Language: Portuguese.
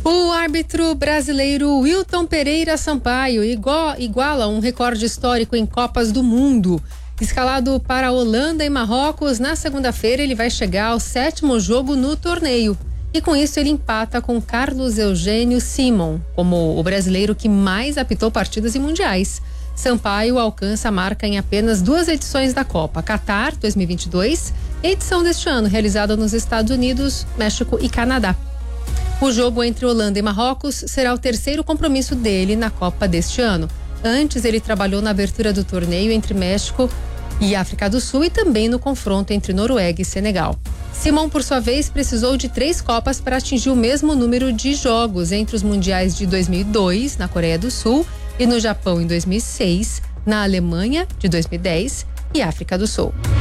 O árbitro brasileiro Wilton Pereira Sampaio iguala um recorde histórico em Copas do Mundo. Escalado para a Holanda e Marrocos, na segunda-feira ele vai chegar ao 7º jogo no torneio. E com isso ele empata com Carlos Eugênio Simon, como o brasileiro que mais apitou partidas em mundiais. Sampaio alcança a marca em apenas 2 edições da Copa, Qatar 2022 e a edição deste ano, realizada nos Estados Unidos, México e Canadá. O jogo entre Holanda e Marrocos será o 3º compromisso dele na Copa deste ano. Antes, ele trabalhou na abertura do torneio entre México e África do Sul e também no confronto entre Noruega e Senegal. Simon, por sua vez, precisou de 3 Copas para atingir o mesmo número de jogos entre os mundiais de 2002, na Coreia do Sul, e no Japão em 2006, na Alemanha, de 2010 e África do Sul.